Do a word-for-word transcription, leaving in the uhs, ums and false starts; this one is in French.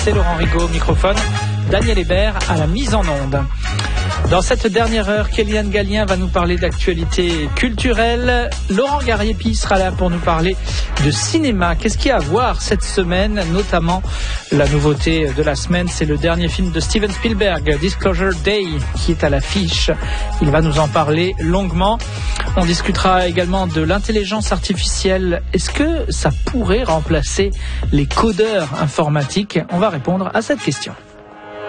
c'est Laurent Rigaud au microphone, Daniel Hébert à la mise en onde. Dans cette dernière heure, Kéliane Gallien va nous parler d'actualité culturelle. Laurent Gariepi sera là pour nous parler de cinéma. Qu'est-ce qu'il y a à voir cette semaine? Notamment, la nouveauté de la semaine, c'est le dernier film de Steven Spielberg, Disclosure Day, qui est à l'affiche. Il va nous en parler longuement. On discutera également de l'intelligence artificielle. Est-ce que ça pourrait remplacer les codeurs informatiques? On va répondre à cette question.